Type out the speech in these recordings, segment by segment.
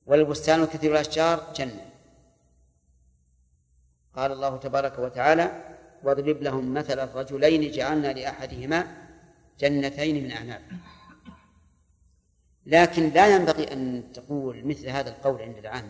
والبستان الكثير الأشجار جنة. قال الله تبارك وتعالى: واضرب لهم مثل الرجلين جعلنا لأحدهما جنتين من أعناب. لكن لا ينبغي أن تقول مثل هذا القول عند العامة،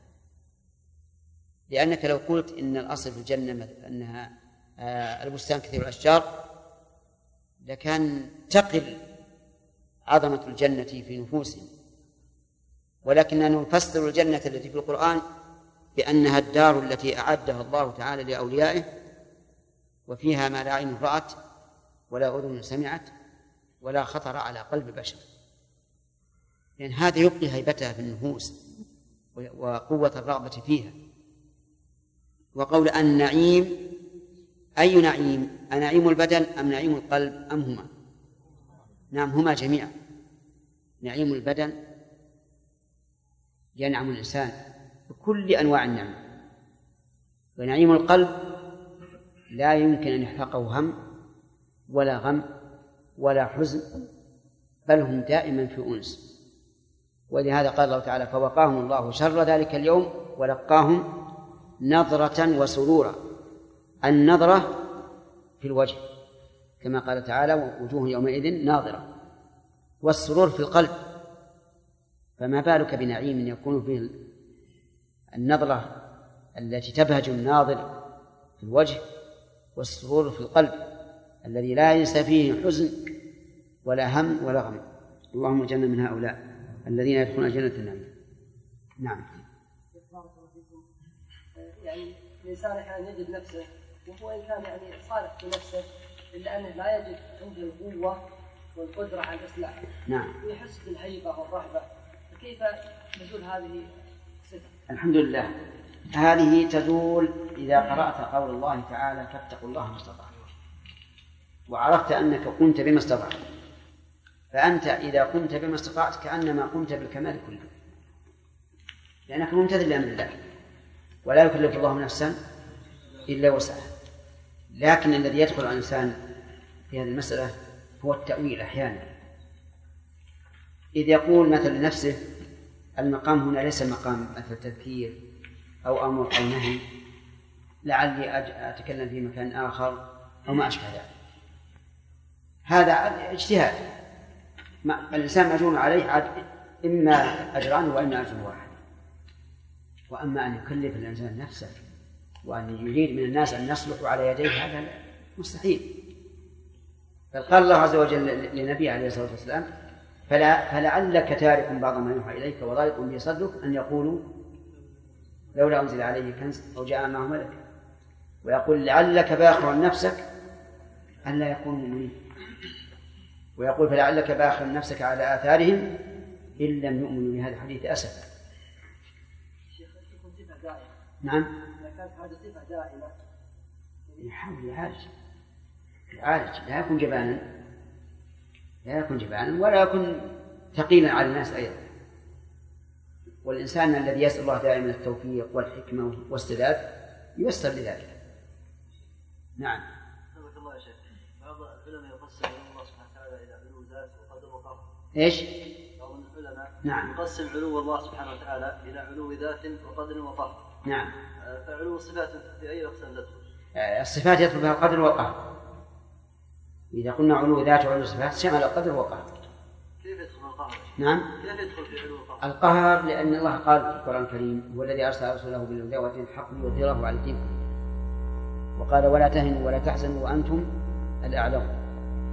لأنك لو قلت إن الأصل في الجنة أنها البستان كثير الأشجار لكان تقل عظمة الجنة في نفوسهم، ولكننا نفسر الجنة التي في القرآن بأنها الدار التي أعدها الله تعالى لأوليائه، وفيها ما لا عين رأت ولا أذن سمعت ولا خطر على قلب بشر، لأن هذا يبقي هيبتها في النفوس وقوة الرغبة فيها. وقول النعيم، أي نعيم؟ أنعيم البدن أم نعيم القلب أم هما؟ نعم، هما جميعا. نعيم البدن ينعم الإنسان بكل أنواع النعم، ونعيم القلب لا يمكن أن يحرقه هم ولا غم ولا حزن، بل هم دائما في أنس. ولهذا قال الله تعالى: فوقاهم الله شر ذلك اليوم ولقاهم نظرة وسرورا. النظرة في الوجه كما قال تعالى: وجوه يومئذ ناظرة، والسرور في القلب. فما بالك بنعيم يكون فيه النظرة التي تبهج الناظر في الوجه والسرور في القلب الذي لا ينسى فيه حزن ولا هم ولا غم. اللهم اجعلنا من هؤلاء الذين يدخلون جنة النعيم. نعم. يعني الإنسان أحيانا يجد نفسه وهو إن كان يعني صالح في نفسه إلا أنه لا يجد عنده القوة والقدرة على الإصلاح. نعم. ويحس بالهيبة والرهبة، فكيف تزول هذه الصفة؟ الحمد لله، هذه تزول إذا قرأت قول الله تعالى: فاتقوا الله ما استطعتم، وعرفت أنك قمت بما استطعت. فأنت إذا قمت بما استطعت كأنما قمت بالكمال كله، لأنك ممتثل لأمر الله، ولا يكلف الله نفسا إلا وسعها. لكن الذي يدخل على الإنسان في هذه المسألة هو التأويل أحيانا، إذ يقول مثل لنفسه: المقام هنا ليس مقام مثل تذكير أو أمر أو نهي، لعلي أتكلم في مكان آخر أو ما أشبه ذلك. هذا اجتهاد، الإنسان مأجور عليه إما أجران وإما أجر واحد. وأما أن يكلف الإنسان نفسه وأن يريد من الناس أن يصلحوا على يديه، هذا مستحيل. بل قال الله عز وجل لنبيه عليه الصلاة والسلام: فلعلك تارك بعض ما يوحى إليك وضائق به صدرك أن يقولوا لولا أنزل عليه كنز أو جاء معه ملك. ويقول: لعلك باخر نفسك أن لا يكونوا مؤمنين. ويقول: فلعلك باخر نفسك على آثارهم إن لم يؤمنوا بهذا الحديث أسفا. نعم. إذا كانت هذه صفة دائمة يحاول يعالج، لا يكون جبانا ولا يكون ثقيلا على الناس أيضا. والإنسان الذي يسأل الله دائما التوفيق والحكمة والسداد ييسر لذلك. نعم. سبحانك الله يا شيخ. بعض العلماء يقسم الله سبحانه وتعالى إلى علو ذات وقدر وقهر. إيش؟ بعض العلماء نعم يقسم علو الله سبحانه وتعالى إلى علو ذات وقدر وقهر. نعم. فعلو الصفات في أي أقسام تدخل؟ الصفات يدخل بها القدر والقهر. إذا قلنا علو ذات وعلو صفات شمل القدر والقهر. كيف يدخل القهر؟ نعم. كيف يدخل في علو القهر؟ القهر لأن الله قال في القرآن الكريم: هو الذي أرسل رسوله بالهدى ودين الحق ليظهره على الدين كله، وقال: ولا تهنوا ولا تحزنوا وأنتم الأعلون.